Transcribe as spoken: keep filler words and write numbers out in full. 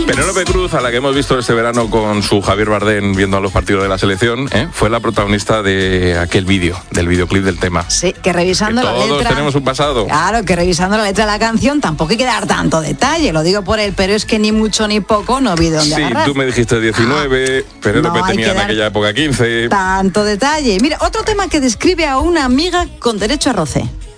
Penélope Cruz, a la que hemos visto este verano con su Javier Bardem viendo a los partidos de la selección, ¿eh? fue la protagonista de aquel vídeo, del videoclip del tema. Sí, que revisando que la todos letra... Todos tenemos un pasado. Claro, que revisando la letra de la canción tampoco hay que dar tanto detalle, lo digo por él, pero es que ni mucho ni poco no vi de dónde Sí, agarrar. tú me dijiste diecinueve, ah, Penélope no tenía en aquella época quince. Tanto detalle. Mira, otro tema que describe a una amiga con derecho a roce.